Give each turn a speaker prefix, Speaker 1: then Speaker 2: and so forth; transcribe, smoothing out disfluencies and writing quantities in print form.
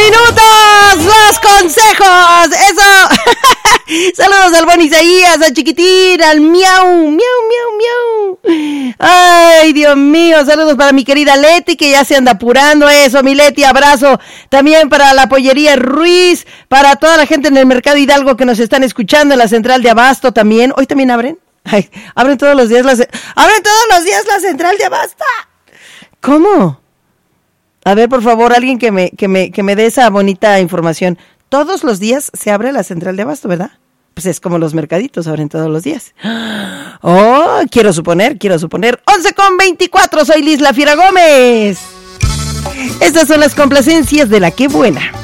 Speaker 1: minutos, los consejos. Eso. Saludos al buen Isaías, al chiquitín, al miau, miau, miau, miau. Ay, Dios mío, saludos para mi querida Leti, que ya se anda apurando. Eso, mi Leti, abrazo. También para la pollería Ruiz, para toda la gente en el Mercado Hidalgo que nos están escuchando, en la central de Abasto también. ¿Hoy también abren? Ay, abren todos los días la central de Abasto. ¿Cómo? A ver, por favor, alguien que me dé esa bonita información. Todos los días se abre la central de Abasto, ¿verdad? Pues es como los mercaditos, abren todos los días. Oh, quiero suponer. 11:24, soy Liz La Fiera Gómez. Estas son las complacencias de la Qué Buena.